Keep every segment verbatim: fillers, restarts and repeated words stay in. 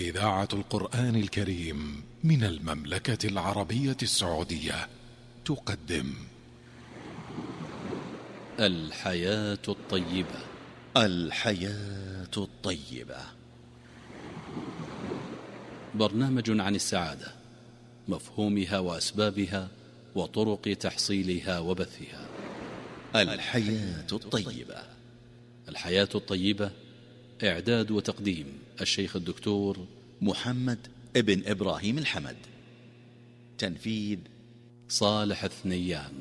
إذاعة القرآن الكريم من المملكة العربية السعودية تقدم الحياة الطيبة. الحياة الطيبة، برنامج عن السعادة، مفهومها وأسبابها وطرق تحصيلها وبثها. الحياة الطيبة. الحياة الطيبة، إعداد وتقديم الشيخ الدكتور محمد ابن إبراهيم الحمد، تنفيذ صالح الثنيان.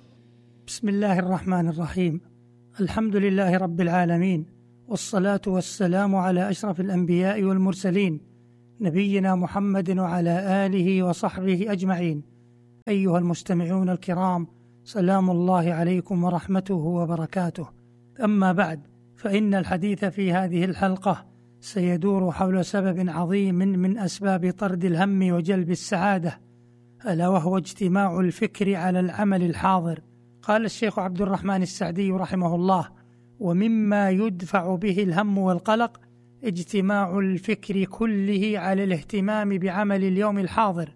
بسم الله الرحمن الرحيم. الحمد لله رب العالمين، والصلاة والسلام على أشرف الأنبياء والمرسلين، نبينا محمد وعلى آله وصحبه أجمعين. أيها المستمعون الكرام، سلام الله عليكم ورحمته وبركاته. أما بعد، فإن الحديث في هذه الحلقة سيدور حول سبب عظيم من أسباب طرد الهم وجلب السعادة، ألا وهو اجتماع الفكر على العمل الحاضر. قال الشيخ عبد الرحمن السعدي رحمه الله: ومما يدفع به الهم والقلق اجتماع الفكر كله على الاهتمام بعمل اليوم الحاضر،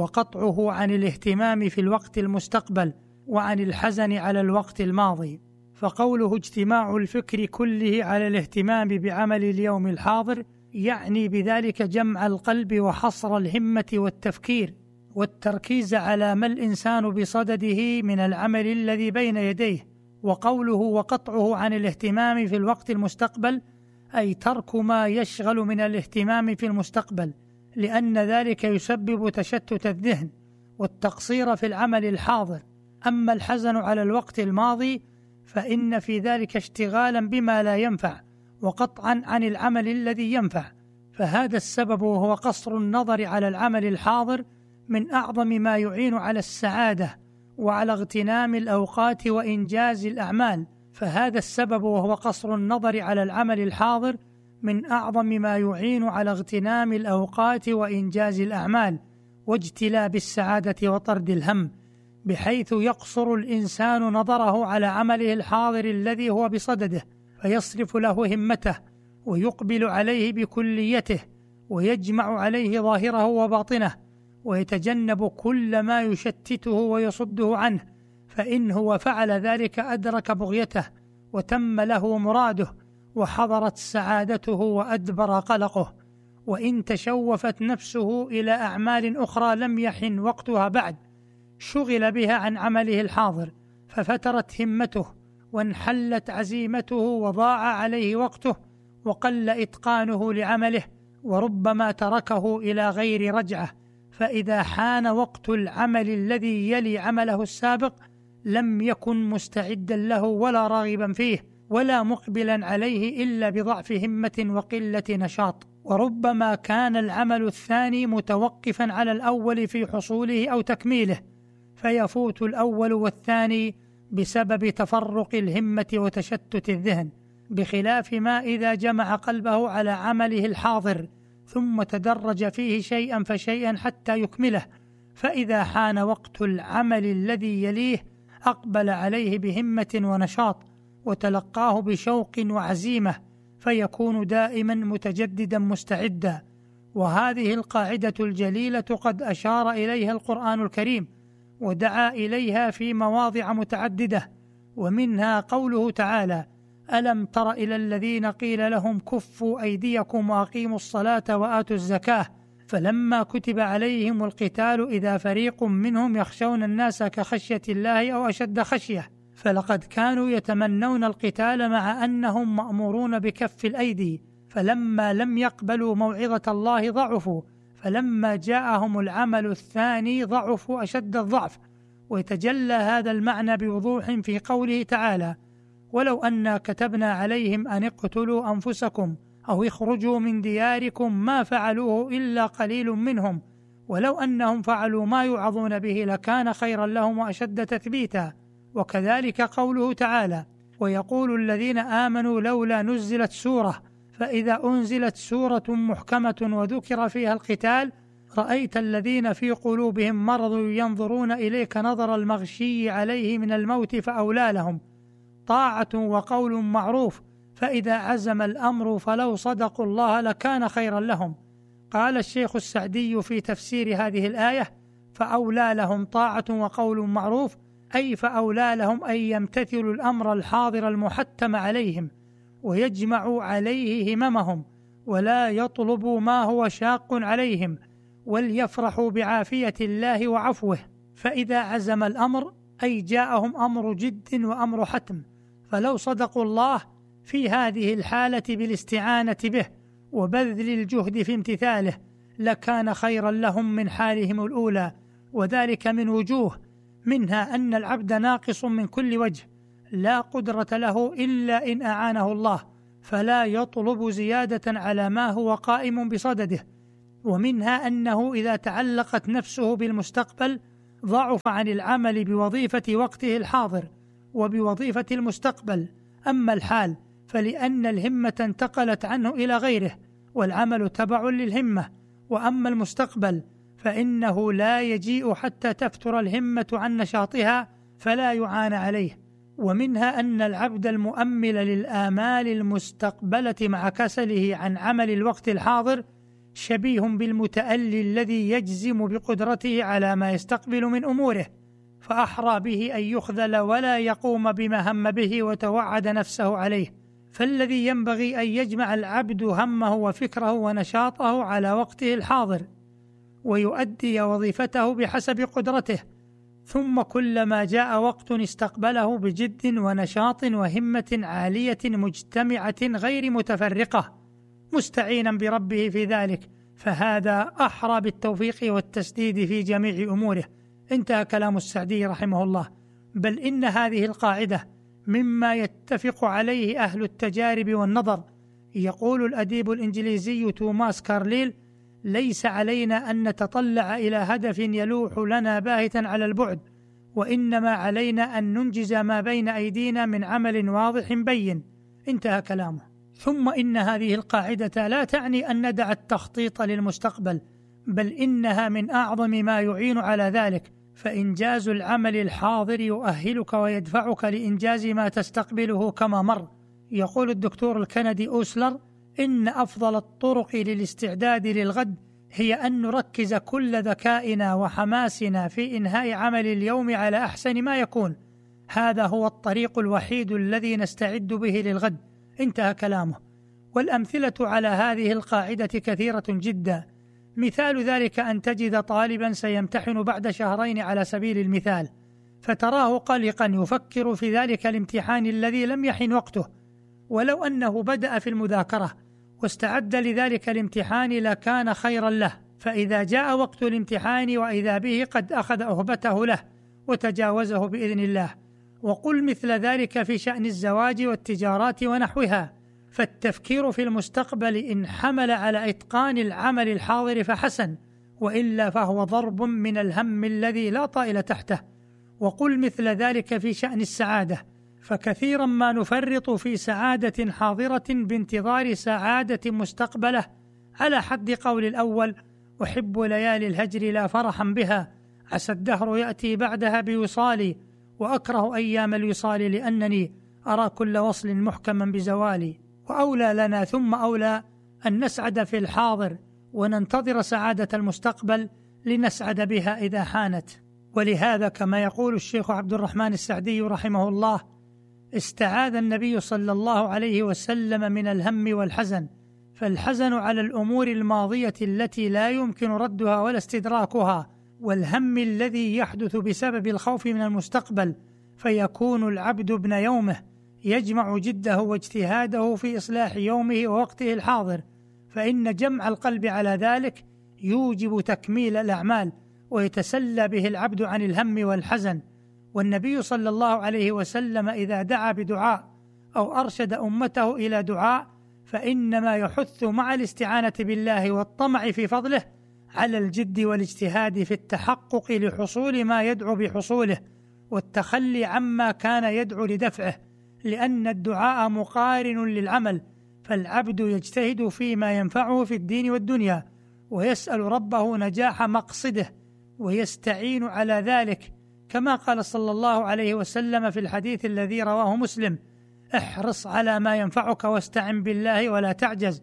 وقطعه عن الاهتمام في الوقت المستقبل، وعن الحزن على الوقت الماضي. فقوله اجتماع الفكر كله على الاهتمام بعمل اليوم الحاضر يعني بذلك جمع القلب وحصر الهمة والتفكير والتركيز على ما الإنسان بصدده من العمل الذي بين يديه. وقوله وقطعه عن الاهتمام في الوقت المستقبل أي ترك ما يشغل من الاهتمام في المستقبل، لأن ذلك يسبب تشتت الذهن والتقصير في العمل الحاضر. أما الحزن على الوقت الماضي فإن في ذلك اشتغالا بما لا ينفع وقطعا عن العمل الذي ينفع. فهذا السبب، وهو قصر النظر على العمل الحاضر، من أعظم ما يعين على السعادة وعلى اغتنام الأوقات وإنجاز الأعمال. فهذا السبب، وهو قصر النظر على العمل الحاضر، من أعظم ما يعين على اغتنام الأوقات وإنجاز الأعمال واجتلاب السعادة وطرد الهم، بحيث يقصر الإنسان نظره على عمله الحاضر الذي هو بصدده، فيصرف له همته ويقبل عليه بكليته، ويجمع عليه ظاهره وباطنه، ويتجنب كل ما يشتته ويصده عنه. فإن هو فعل ذلك أدرك بغيته وتم له مراده، وحضرت سعادته وأدبر قلقه. وإن تشوفت نفسه إلى أعمال أخرى لم يحن وقتها بعد، شغل بها عن عمله الحاضر، ففترت همته وانحلت عزيمته وضاع عليه وقته وقل إتقانه لعمله، وربما تركه إلى غير رجعة. فإذا حان وقت العمل الذي يلي عمله السابق لم يكن مستعدا له ولا راغبا فيه ولا مقبلا عليه إلا بضعف همة وقلة نشاط. وربما كان العمل الثاني متوقفا على الأول في حصوله أو تكميله، فيفوت الأول والثاني بسبب تفرق الهمة وتشتت الذهن، بخلاف ما إذا جمع قلبه على عمله الحاضر ثم تدرج فيه شيئا فشيئا حتى يكمله. فإذا حان وقت العمل الذي يليه أقبل عليه بهمة ونشاط، وتلقاه بشوق وعزيمة، فيكون دائما متجددا مستعدا. وهذه القاعدة الجليلة قد أشار إليها القرآن الكريم ودعا إليها في مواضع متعددة، ومنها قوله تعالى: ألم تر إلى الذين قيل لهم كفوا أيديكم وأقيموا الصلاة وآتوا الزكاة فلما كتب عليهم القتال إذا فريق منهم يخشون الناس كخشية الله أو أشد خشية. فلقد كانوا يتمنون القتال مع أنهم مأمورون بكف الأيدي، فلما لم يقبلوا موعظة الله ضعفوا، فلما جاءهم العمل الثاني ضعفوا أشد الضعف. ويتجلى هذا المعنى بوضوح في قوله تعالى: ولو أنا كتبنا عليهم أن اقتلوا أنفسكم أو اخرجوا من دياركم ما فعلوه إلا قليل منهم ولو أنهم فعلوا ما يوعظون به لكان خيرا لهم وأشد تثبيتا. وكذلك قوله تعالى: ويقول الذين آمنوا لولا نزلت سورة، فإذا أنزلت سورة محكمة وذكر فيها القتال رأيت الذين في قلوبهم مرض ينظرون إليك نظر المغشي عليه من الموت فأولى لهم طاعة وقول معروف، فإذا عزم الأمر فلو صدقوا الله لكان خيرا لهم. قال الشيخ السعدي في تفسير هذه الآية: فأولى لهم طاعة وقول معروف، أي فأولى لهم أن يمتثلوا الأمر الحاضر المحتم عليهم ويجمعوا عليه هممهم ولا يطلبوا ما هو شاق عليهم، وليفرحوا بعافية الله وعفوه. فإذا عزم الأمر أي جاءهم أمر جد وأمر حتم، فلو صدقوا الله في هذه الحالة بالاستعانة به وبذل الجهد في امتثاله لكان خيرا لهم من حالهم الأولى، وذلك من وجوه، منها أن العبد ناقص من كل وجه لا قدرة له إلا إن أعانه الله، فلا يطلب زيادة على ما هو قائم بصدده، ومنها أنه إذا تعلقت نفسه بالمستقبل ضعف عن العمل بوظيفة وقته الحاضر وبوظيفة المستقبل. أما الحال فلأن الهمة انتقلت عنه إلى غيره والعمل تبع للهمة، وأما المستقبل فإنه لا يجيء حتى تفتر الهمة عن نشاطها فلا يعان عليه. ومنها أن العبد المؤمل للآمال المستقبلة مع كسله عن عمل الوقت الحاضر شبيه بالمتألي الذي يجزم بقدرته على ما يستقبل من أموره، فأحرى به أن يخذل ولا يقوم بما هم به وتوعد نفسه عليه. فالذي ينبغي أن يجمع العبد همه وفكره ونشاطه على وقته الحاضر ويؤدي وظيفته بحسب قدرته، ثم كلما جاء وقت استقبله بجد ونشاط وهمة عالية مجتمعة غير متفرقة مستعينا بربه في ذلك، فهذا أحرى بالتوفيق والتسديد في جميع أموره. انتهى كلام السعدي رحمه الله. بل إن هذه القاعدة مما يتفق عليه أهل التجارب والنظر. يقول الأديب الإنجليزي توماس كارليل: ليس علينا أن نتطلع إلى هدف يلوح لنا باهتا على البعد، وإنما علينا أن ننجز ما بين أيدينا من عمل واضح بين. انتهى كلامه. ثم إن هذه القاعدة لا تعني أن ندع التخطيط للمستقبل، بل إنها من أعظم ما يعين على ذلك، فإنجاز العمل الحاضر يؤهلك ويدفعك لإنجاز ما تستقبله كما مر. يقول الدكتور الكندي أوسلر: إن أفضل الطرق للاستعداد للغد هي أن نركز كل ذكائنا وحماسنا في إنهاء عمل اليوم على أحسن ما يكون، هذا هو الطريق الوحيد الذي نستعد به للغد. انتهى كلامه. والأمثلة على هذه القاعدة كثيرة جدا. مثال ذلك أن تجد طالبا سيمتحن بعد شهرين على سبيل المثال، فتراه قلقا يفكر في ذلك الامتحان الذي لم يحن وقته، ولو أنه بدأ في المذاكرة واستعد لذلك الامتحان لكان خيرا له، فإذا جاء وقت الامتحان وإذا به قد أخذ أهبته له وتجاوزه بإذن الله. وقل مثل ذلك في شأن الزواج والتجارات ونحوها. فالتفكير في المستقبل إن حمل على إتقان العمل الحاضر فحسن، وإلا فهو ضرب من الهم الذي لا طائل تحته. وقل مثل ذلك في شأن السعادة، فكثيرا ما نفرط في سعادة حاضرة بانتظار سعادة مستقبلة، على حد قول الأول: أحب ليالي الهجر لا فرحا بها، عسى الدهر يأتي بعدها بوصالي، وأكره أيام الوصال لأنني أرى كل وصل محكما بزوالي. وأولى لنا ثم أولى أن نسعد في الحاضر وننتظر سعادة المستقبل لنسعد بها إذا حانت. ولهذا كما يقول الشيخ عبد الرحمن السعدي رحمه الله: استعاذ النبي صلى الله عليه وسلم من الهم والحزن، فالحزن على الأمور الماضية التي لا يمكن ردها ولا استدراكها، والهم الذي يحدث بسبب الخوف من المستقبل، فيكون العبد ابن يومه يجمع جده واجتهاده في إصلاح يومه ووقته الحاضر، فإن جمع القلب على ذلك يوجب تكميل الأعمال ويتسلى به العبد عن الهم والحزن. والنبي صلى الله عليه وسلم إذا دعا بدعاء أو أرشد أمته إلى دعاء فإنما يحث مع الاستعانة بالله والطمع في فضله على الجد والاجتهاد في التحقق لحصول ما يدعو بحصوله، والتخلي عما كان يدعو لدفعه، لأن الدعاء مقارن للعمل، فالعبد يجتهد فيما ينفعه في الدين والدنيا، ويسأل ربه نجاح مقصده ويستعين على ذلك، كما قال صلى الله عليه وسلم في الحديث الذي رواه مسلم: احرص على ما ينفعك واستعن بالله ولا تعجز.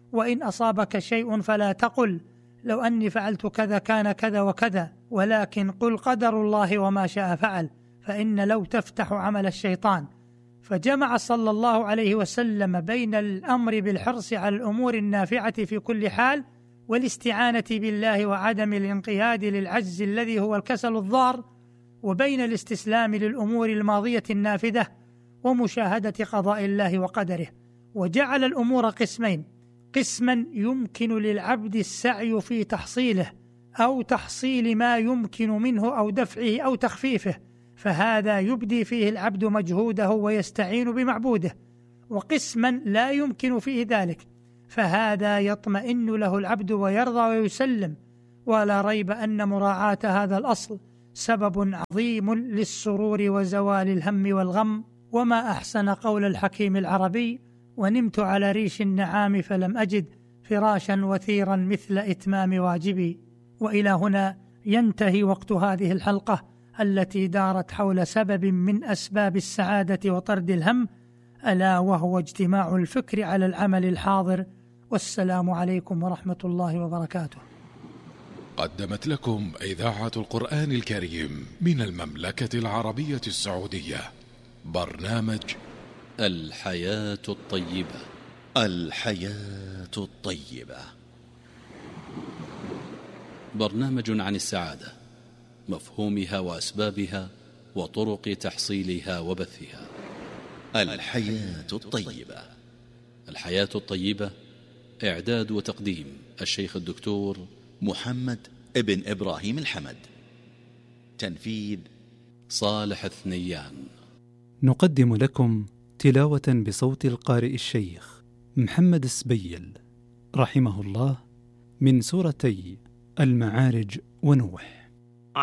وإن أصابك شيء فلا تقل لو أني فعلت كذا كان كذا وكذا، ولكن قل قدر الله وما شاء فعل، فإن لو تفتح عمل الشيطان. فجمع صلى الله عليه وسلم بين الأمر بالحرص على الأمور النافعة في كل حال والاستعانة بالله وعدم الانقياد للعجز الذي هو الكسل الضار، وبين الاستسلام للأمور الماضية النافذة ومشاهدة قضاء الله وقدره. وجعل الأمور قسمين: قسما يمكن للعبد السعي في تحصيله أو تحصيل ما يمكن منه أو دفعه أو تخفيفه، فهذا يبدي فيه العبد مجهوده ويستعين بمعبوده. وقسما لا يمكن فيه ذلك، فهذا يطمئن له العبد ويرضى ويسلم. ولا ريب أن مراعاة هذا الأصل سبب عظيم للسرور وزوال الهم والغم. وما أحسن قول الحكيم العربي: ونمت على ريش النعام فلم أجد فراشا وثيرا مثل إتمام واجبي. وإلى هنا ينتهي وقت هذه الحلقة التي دارت حول سبب من أسباب السعادة وطرد الهم، ألا وهو اجتماع الفكر على العمل الحاضر. والسلام عليكم ورحمة الله وبركاته. قدمت لكم إذاعة القرآن الكريم من المملكة العربية السعودية برنامج الحياة الطيبة. الحياة الطيبة، برنامج عن السعادة، مفهومها وأسبابها وطرق تحصيلها وبثها. الحياة الطيبة. الحياة الطيبة، إعداد وتقديم الشيخ الدكتور محمد ابن إبراهيم الحمد. تنفيذ صالح الثنيان. نقدم لكم تلاوة بصوت القارئ الشيخ محمد السبيل رحمه الله من سورتي المعارج ونوح.